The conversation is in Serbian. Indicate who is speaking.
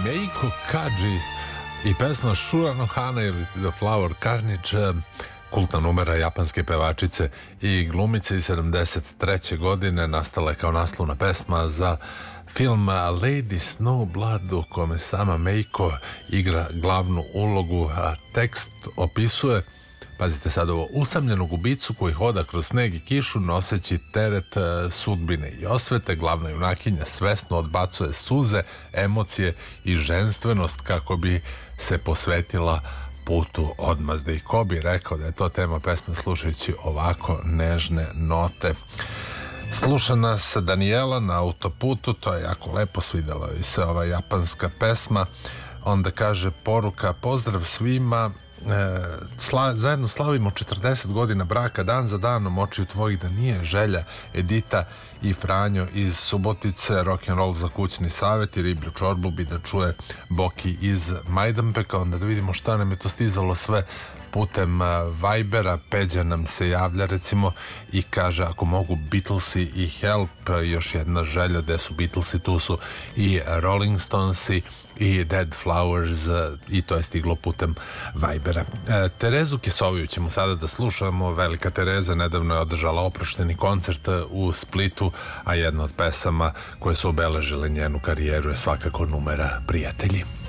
Speaker 1: Meiko Kaji i pesma Shura no Hana ili The Flower Carnage, kultna numera japanske pevačice i glumice iz 73. godine, nastala je kao naslovna pesma za film Lady Snowblood u kome sama Meiko igra glavnu ulogu, a tekst opisuje, pazite sad ovo, usamljenog ubicu koji hoda kroz sneg i kišu noseći teret sudbine i osvete. Glavna junakinja svesno odbacuje suze, emocije i ženstvenost kako bi se posvetila putu odmazde. I ko bi rekao da je to tema pesme slušajući ovako nežne note. Sluša nas Daniela na autoputu, to je jako lepo, svidela joj se ova japanska pesma. Onda kaže poruka: pozdrav svima, zajedno slavimo 40 godina braka, dan za danom očiju tvojih da nije želja. Edita i Franjo iz Subotice, rock'n'roll za kućni savjet i riblju čorbu bi da čuje Boki iz Majdanpeka. Onda da vidimo šta nam je to stizalo sve putem Vibera. Peđa nam se javlja recimo i kaže ako mogu Beatlesi i Help, još jedna želja. Gde su Beatlesi, tu su i Rolling Stonesi i Dead Flowers, i to je stiglo putem Vibera. Terezu Kisoviju ćemo sada da slušamo. Velika Tereza nedavno je održala oprošteni koncert u Splitu, a jedna od pesama koje su obeležile njenu karijeru je svakako numera Prijatelji.